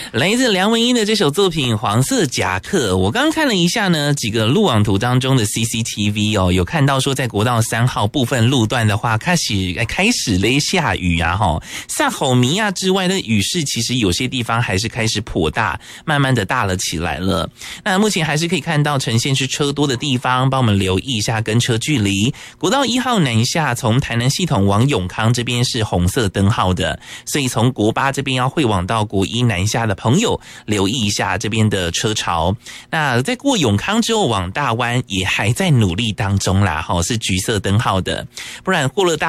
来自梁文音的这首作品《黄色夹克》，我刚刚看了一下呢，几个路网图当中的 CCTV 哦，有看到说在国道3号部分路段的话，开始嘞下雨啊哈，萨吼米亚之外的雨势，其实有些地方还是开始颇大，慢慢的大了起来了。那目前还是可以看到呈现是车多的地方，帮我们留意一下跟车距离。国道1号南下，从台南系统往永康这边是红色灯号的，所以从国8这边要会往到国1南下的朋友留意一下这边的车潮。那在过永康之后往大湾也还在努力当中啦，是橘色灯号的，不然过了大